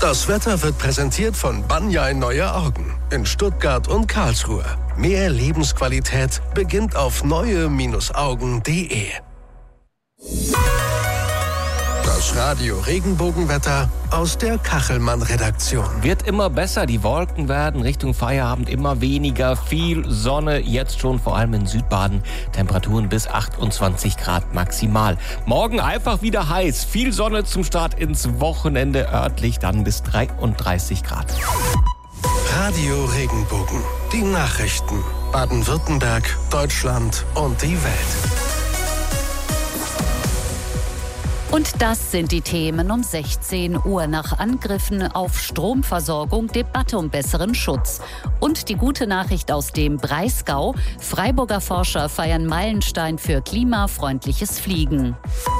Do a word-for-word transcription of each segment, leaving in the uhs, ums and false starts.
Das Wetter wird präsentiert von Banjai Neue Augen in Stuttgart und Karlsruhe. Mehr Lebensqualität beginnt auf neue Augen punkt de. Das Radio Regenbogenwetter aus der Kachelmann-Redaktion. Wird immer besser, die Wolken werden Richtung Feierabend immer weniger, viel Sonne, jetzt schon vor allem in Südbaden, Temperaturen bis achtundzwanzig Grad maximal. Morgen einfach wieder heiß, viel Sonne zum Start ins Wochenende, örtlich dann bis dreiunddreißig Grad. Radio Regenbogen, die Nachrichten, Baden-Württemberg, Deutschland und die Welt. Und das sind die Themen um sechzehn Uhr. Nach Angriffen auf Stromversorgung, Debatte um besseren Schutz. Und die gute Nachricht aus dem Breisgau. Freiburger Forscher feiern Meilenstein für klimafreundliches Fliegen.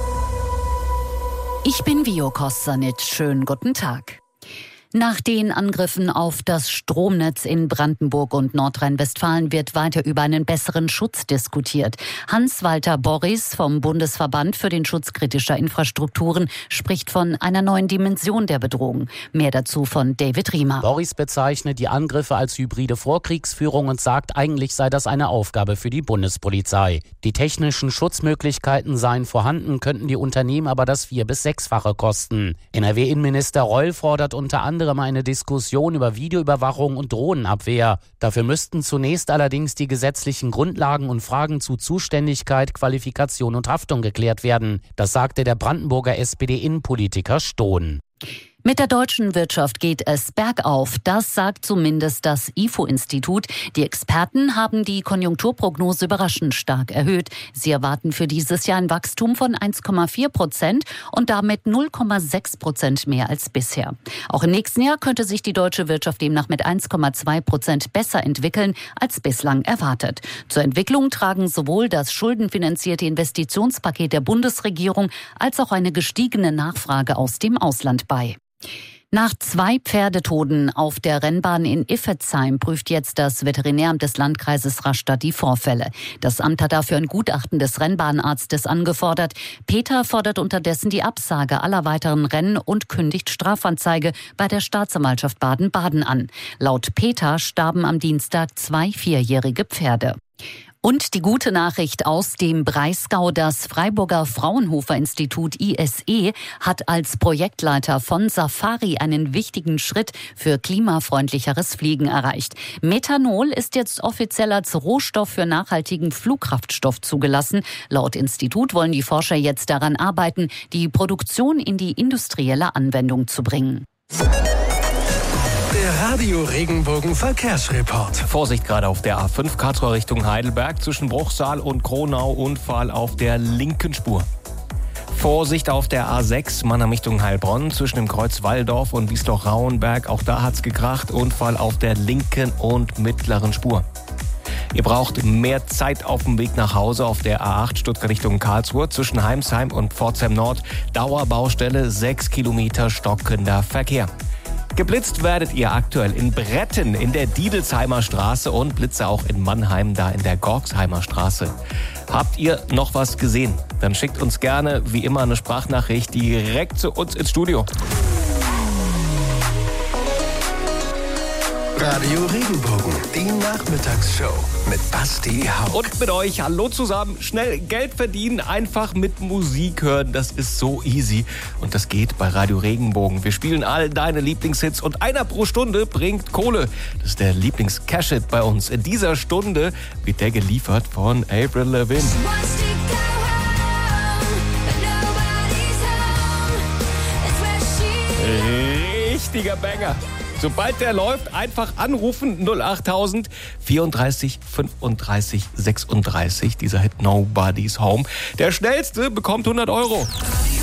Ich bin Vio Kostanic. Schönen guten Tag. Nach den Angriffen auf das Stromnetz in Brandenburg und Nordrhein-Westfalen wird weiter über einen besseren Schutz diskutiert. Hans-Walter Borries vom Bundesverband für den Schutz kritischer Infrastrukturen spricht von einer neuen Dimension der Bedrohung. Mehr dazu von David Riemer. Borries bezeichnet die Angriffe als hybride Vorkriegsführung und sagt, eigentlich sei das eine Aufgabe für die Bundespolizei. Die technischen Schutzmöglichkeiten seien vorhanden, könnten die Unternehmen aber das vier- bis sechsfache kosten. N R W-Innenminister Reul fordert unter anderem eine Diskussion über Videoüberwachung und Drohnenabwehr. Dafür müssten zunächst allerdings die gesetzlichen Grundlagen und Fragen zu Zuständigkeit, Qualifikation und Haftung geklärt werden. Das sagte der Brandenburger S P D-Innenpolitiker Stohn. Mit der deutschen Wirtschaft geht es bergauf. Das sagt zumindest das I F O-Institut. Die Experten haben die Konjunkturprognose überraschend stark erhöht. Sie erwarten für dieses Jahr ein Wachstum von eins Komma vier Prozent und damit null Komma sechs Prozent mehr als bisher. Auch im nächsten Jahr könnte sich die deutsche Wirtschaft demnach mit eins Komma zwei Prozent besser entwickeln als bislang erwartet. Zur Entwicklung tragen sowohl das schuldenfinanzierte Investitionspaket der Bundesregierung als auch eine gestiegene Nachfrage aus dem Ausland bei. Nach zwei Pferdetoten auf der Rennbahn in Iffezheim prüft jetzt das Veterinäramt des Landkreises Rastatt die Vorfälle. Das Amt hat dafür ein Gutachten des Rennbahnarztes angefordert. Peter fordert unterdessen die Absage aller weiteren Rennen und kündigt Strafanzeige bei der Staatsanwaltschaft Baden-Baden an. Laut Peter starben am Dienstag zwei vierjährige Pferde. Und die gute Nachricht aus dem Breisgau, das Freiburger Fraunhofer Institut I S E hat als Projektleiter von Safari einen wichtigen Schritt für klimafreundlicheres Fliegen erreicht. Methanol ist jetzt offiziell als Rohstoff für nachhaltigen Flugkraftstoff zugelassen. Laut Institut wollen die Forscher jetzt daran arbeiten, die Produktion in die industrielle Anwendung zu bringen. Der Radio Regenbogen Verkehrsreport. Vorsicht gerade auf der A fünf Karlsruhe Richtung Heidelberg zwischen Bruchsal und Kronau, Unfall auf der linken Spur. Vorsicht auf der A sechs Mannheim Richtung Heilbronn zwischen dem Kreuz Walldorf und Wiesloch-Rauenberg. Auch da hat's gekracht. Unfall auf der linken und mittleren Spur. Ihr braucht mehr Zeit auf dem Weg nach Hause auf der A acht Stuttgart Richtung Karlsruhe zwischen Heimsheim und Pforzheim Nord. Dauerbaustelle, sechs Kilometer stockender Verkehr. Geblitzt werdet ihr aktuell in Bretten in der Diedelsheimer Straße und Blitze auch in Mannheim, da in der Gorksheimer Straße. Habt ihr noch was gesehen? Dann schickt uns gerne, wie immer, eine Sprachnachricht direkt zu uns ins Studio. Radio Regenbogen, die Nachmittagsshow mit Basti Haug. Und mit euch, hallo zusammen, schnell Geld verdienen, einfach mit Musik hören, das ist so easy. Und das geht bei Radio Regenbogen. Wir spielen all deine Lieblingshits und einer pro Stunde bringt Kohle. Das ist der Lieblings-Cash-Hit bei uns. In dieser Stunde wird der geliefert von Avril Lavigne. Richtiger Banger. Sobald der läuft, einfach anrufen null achttausend vierunddreißig fünfunddreißig sechsunddreißig. Dieser Hit Nobody's Home. Der schnellste bekommt hundert Euro.